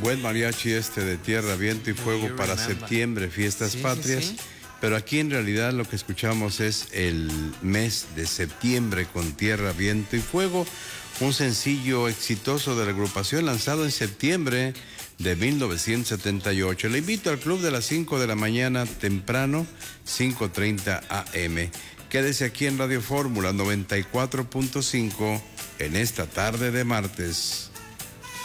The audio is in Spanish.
Buen mariachi de Tierra, Viento y Fuego para septiembre, fiestas patrias. Sí. Pero aquí en realidad lo que escuchamos es el mes de septiembre con Tierra, Viento y Fuego. Un sencillo exitoso de la agrupación lanzado en septiembre de 1978. Le invito al club de las 5 de la mañana temprano, 5:30 AM. Quédese aquí en Radio Fórmula 94.5 en esta tarde de martes.